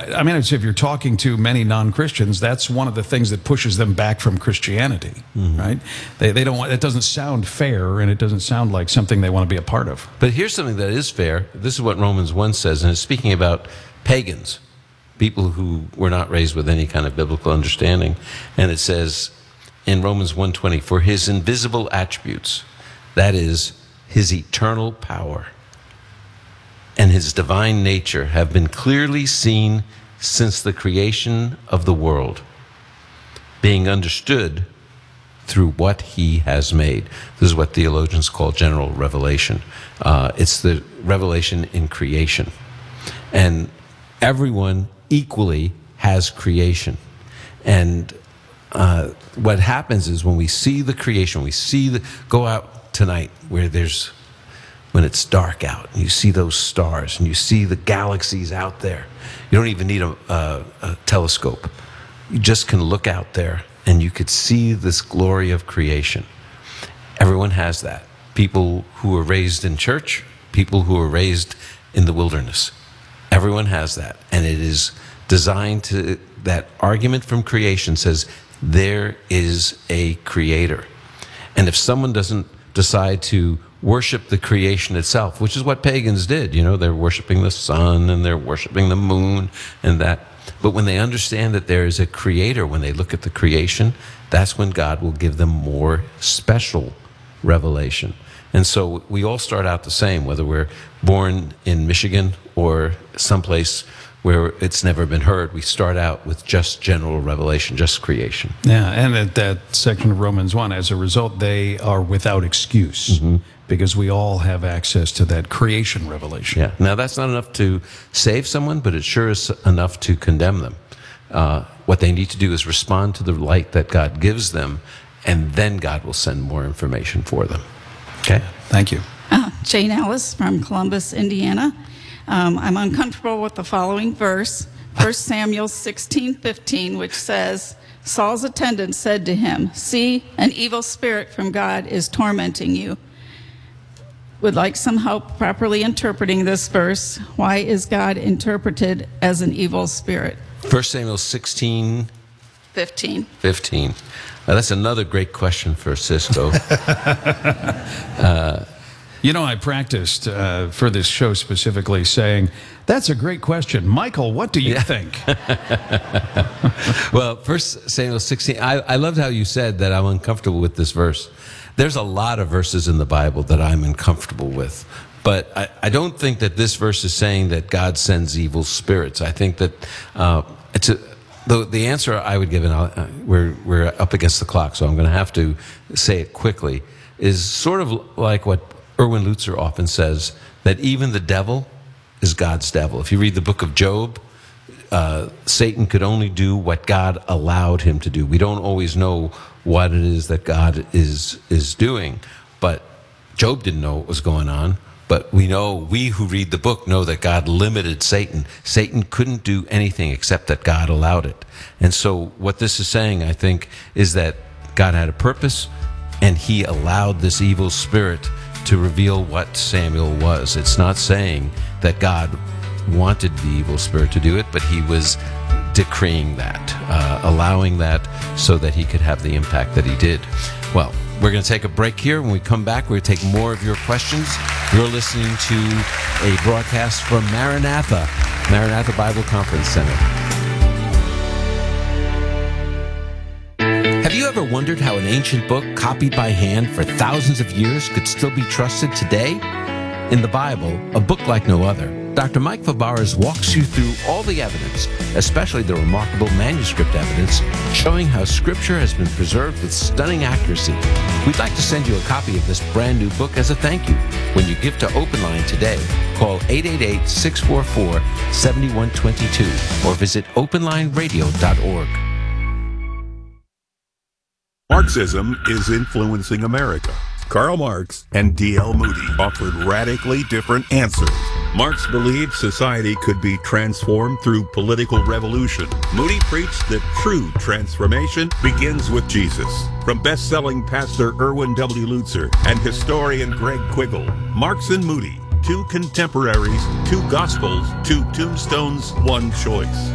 I mean, if you're talking to many non-Christians, that's one of the things that pushes them back from Christianity, right? They don't want, it doesn't sound fair, and it doesn't sound like something they want to be a part of. But here's something that is fair. This is what Romans 1 says, and it's speaking about pagans, people who were not raised with any kind of biblical understanding. And it says in Romans 1:20, for his invisible attributes, that is, his eternal power and his divine nature, have been clearly seen since the creation of the world, being understood through what he has made. This is what theologians call general revelation. It's the revelation in creation. And everyone equally has creation. And what happens is when we see the creation, go out tonight when it's dark out, and you see those stars, and you see the galaxies out there. You don't even need a telescope. You just can look out there, and you could see this glory of creation. Everyone has that. People who are raised in church, people who are raised in the wilderness. Everyone has that. And it is designed to, that argument from creation says, there is a creator. And if someone doesn't decide to worship the creation itself, which is what pagans did, they're worshiping the sun and they're worshiping the moon and that. But when they understand that there is a creator, when they look at the creation, that's when God will give them more special revelation. And so we all start out the same, whether we're born in Michigan or someplace where it's never been heard. We start out with just general revelation, just creation. Yeah, and at that section of Romans 1, as a result, they are without excuse, because we all have access to that creation revelation. Yeah. Now, that's not enough to save someone, but it sure is enough to condemn them. What they need to do is respond to the light that God gives them, and then God will send more information for them. Okay? Thank you. Jane Ellis from Columbus, Indiana. I'm uncomfortable with the following verse, 1 Samuel 16:15, which says, Saul's attendant said to him, see, an evil spirit from God is tormenting you. Would like some help properly interpreting this verse. Why is God interpreted as an evil spirit? 1 Samuel 16:15. That's another great question for Cisco. I practiced for this show specifically saying, that's a great question. Michael, what do you think? Well, 1 Samuel 16, I loved how you said that I'm uncomfortable with this verse. There's a lot of verses in the Bible that I'm uncomfortable with. But I don't think that this verse is saying that God sends evil spirits. I think that the answer I would give, and we're up against the clock, so I'm going to have to say it quickly, is sort of like what Erwin Lutzer often says, that even the devil is God's devil. If you read the book of Job, Satan could only do what God allowed him to do. We don't always know what it is that God is doing, but Job didn't know what was going on. But we who read the book know that God limited Satan. Satan couldn't do anything except that God allowed it. And so what this is saying, I think, is that God had a purpose, and he allowed this evil spirit to reveal what Samuel was. It's not saying that God wanted the evil spirit to do it, but he was decreeing that, allowing that so that he could have the impact that he did. Well, we're going to take a break here. When we come back, we're going to take more of your questions. You're listening to a broadcast from Maranatha Bible Conference Center. Have you ever wondered how an ancient book copied by hand for thousands of years could still be trusted today? In the Bible, a book like no other, Dr. Mike Fabarez walks you through all the evidence, especially the remarkable manuscript evidence, showing how Scripture has been preserved with stunning accuracy. We'd like to send you a copy of this brand new book as a thank you. When you give to Open Line today, call 888-644-7122 or visit openlineradio.org. Marxism is influencing America. Karl Marx and D.L. Moody offered radically different answers. Marx believed society could be transformed through political revolution. Moody preached that true transformation begins with Jesus. From best-selling pastor Erwin W. Lutzer and historian Greg Quiggle, Marx and Moody, two contemporaries, two gospels, two tombstones, one choice.